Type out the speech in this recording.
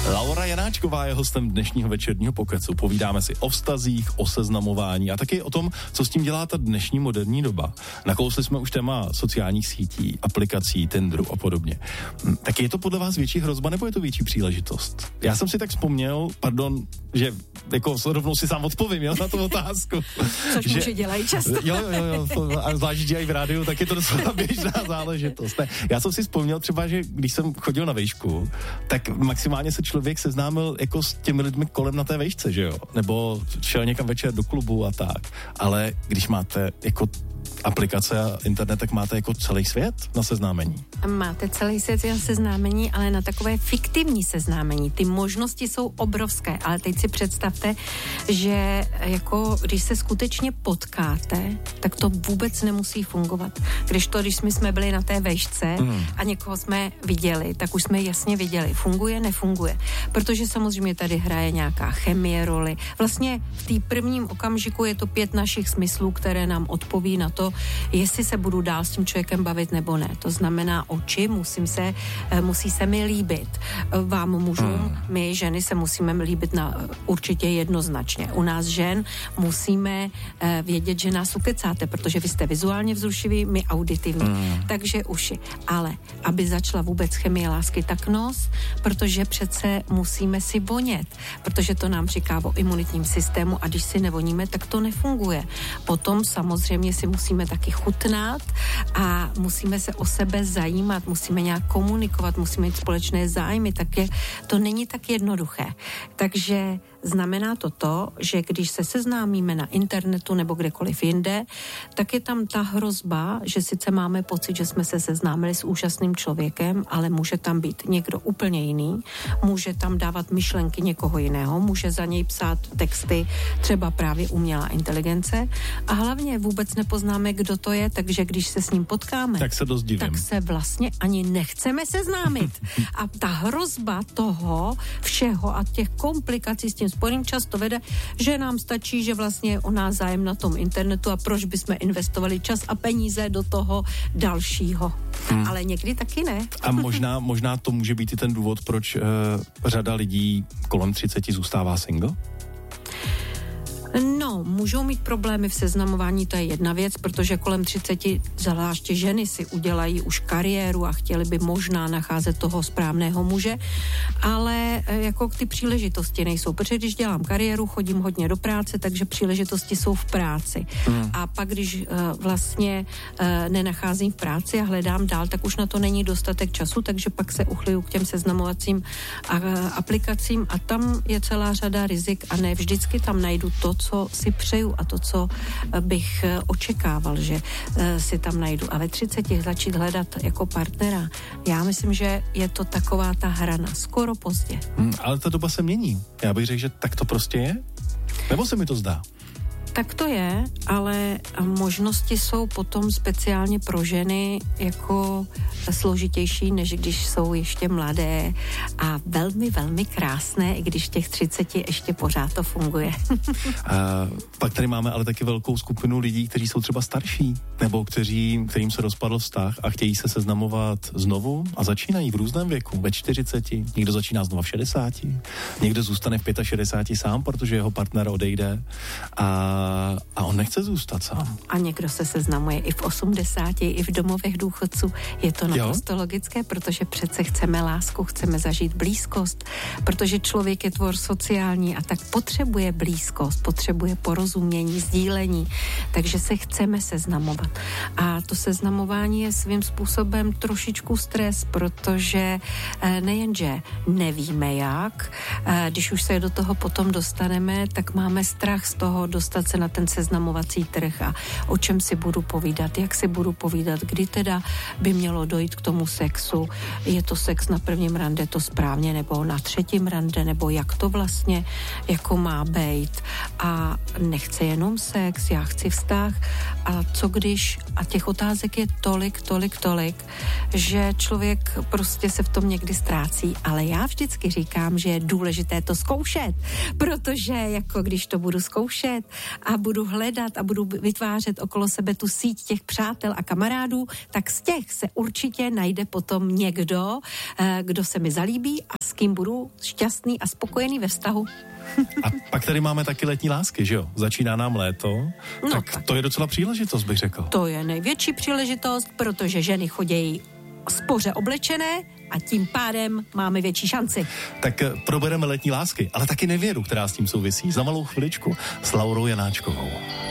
Laura Janáčková je hostem dnešního večerního pokecu. Povídáme si o vztazích, o seznamování a taky o tom, co s tím dělá ta dnešní moderní doba. Nakousli jsme už téma sociálních sítí, aplikací, Tinderu a podobně. Tak je to podle vás větší hrozba nebo je to větší příležitost? Já jsem si tak vzpomněl, že jako rovnou si sám odpovím, na tu otázku. Což muži dělají často. Jo, a zvlášť, že i v rádiu, tak je to docela běžná záležitost. Ne, já jsem si vzpomněl třeba, že když jsem chodil na vejšku, tak maximálně se člověk seznámil jako s těmi lidmi kolem na té vejšce, že jo? Nebo šel někam večer do klubu a tak. Ale když máte jako aplikace a internet, tak máte jako celý svět na seznámení. Máte celý svět na seznámení, ale na takové fiktivní seznámení. Ty možnosti jsou obrovské, ale teď si představte, že jako když se skutečně potkáte, tak to vůbec nemusí fungovat. Když jsme byli na té vejšce a někoho jsme viděli, tak už jsme jasně viděli, funguje, nefunguje. Protože samozřejmě tady hraje nějaká chemie roli. Vlastně v té prvním okamžiku je to 5 našich smyslů, které nám odpoví na to, jestli se budu dál s tím člověkem bavit nebo ne. To znamená oči, musí se mi líbit. Vám mužům, my ženy se musíme líbit určitě jednoznačně. U nás žen musíme vědět, že nás ukecáte, protože vy jste vizuálně vzrušiví, my auditivní. Takže uši. Ale aby začala vůbec chemie lásky, tak nos, protože přece musíme si vonět, protože to nám říká o imunitním systému a když si nevoníme, tak to nefunguje. Potom samozřejmě si musíme taky chutnat a musíme se o sebe zajímat, musíme nějak komunikovat, musíme mít společné zájmy, to není tak jednoduché. Takže znamená to, že když se seznámíme na internetu nebo kdekoliv jinde, tak je tam ta hrozba, že sice máme pocit, že jsme se seznámili s úžasným člověkem, ale může tam být někdo úplně jiný, může tam dávat myšlenky někoho jiného, může za něj psát texty, třeba právě umělá inteligence a hlavně vůbec nepoznáme, kdo to je, takže když se s ním potkáme, tak se dost divím. Tak se vlastně ani nechceme seznámit. A ta hrozba toho všeho a těch komplikací s tím spojeným často vede, že nám stačí, že vlastně je o nás zájem na tom internetu a proč bychom investovali čas a peníze do toho dalšího. Ale někdy taky ne. A možná to může být i ten důvod, proč řada lidí kolem 30 zůstává single? No, můžou mít problémy v seznamování, to je jedna věc, protože kolem 30 zvláště ženy si udělají už kariéru a chtěli by možná nacházet toho správného muže, ale jako ty příležitosti nejsou, protože když dělám kariéru, chodím hodně do práce, takže příležitosti jsou v práci. A pak, když vlastně nenacházím v práci a hledám dál, tak už na to není dostatek času, takže pak se uchyluju k těm seznamovacím aplikacím a tam je celá řada rizik a ne vždycky tam najdu to, co si přeju a to, co bych očekával, že si tam najdu. A ve 30 začít hledat jako partnera, já myslím, že je to taková ta hrana, skoro pozdě. Ale ta doba se mění. Já bych řekl, že tak to prostě je? Nebo se mi to zdá? Tak to je, ale možnosti jsou potom speciálně pro ženy jako složitější, než když jsou ještě mladé a velmi, velmi krásné, i když v těch 30 ještě pořád to funguje. Pak tady máme ale taky velkou skupinu lidí, kteří jsou třeba starší, nebo kterým se rozpadl vztah a chtějí se seznamovat znovu a začínají v různém věku, ve 40, někdo začíná znova v 60, někdo zůstane v 65 sám, protože jeho partner odejde a on nechce zůstat sám. A někdo se seznamuje i v 80, i v domovech důchodců. Je to naprosto logické, protože přece chceme lásku, chceme zažít blízkost, protože člověk je tvor sociální a tak potřebuje blízkost, potřebuje porozumění, sdílení, takže se chceme seznamovat. A to seznamování je svým způsobem trošičku stres, protože nejenže nevíme jak, když už se do toho potom dostaneme, tak máme strach z toho dostat se na ten seznamovací trh a o čem si budu povídat, jak si budu povídat, kdy teda by mělo dojít k tomu sexu. Je to sex na prvním rande to správně, nebo na třetím rande, nebo jak to vlastně jako má být. A nechce jenom sex, já chci vztah. A co když, a těch otázek je tolik, že člověk prostě se v tom někdy ztrácí, ale já vždycky říkám, že je důležité to zkoušet, protože jako když to budu zkoušet a budu hledat a budu vytvářet okolo sebe tu síť těch přátel a kamarádů, tak z těch se určitě najde potom někdo, kdo se mi zalíbí a s kým budu šťastný a spokojený ve vztahu. A pak tady máme taky letní lásky, že jo? Začíná nám léto, tak to je docela příležitost, bych řekl. To je největší příležitost, protože ženy chodějí spoře oblečené a tím pádem máme větší šanci. Tak probereme letní lásky, ale taky nevěru, která s tím souvisí za malou chviličku s Laurou Janáčkovou.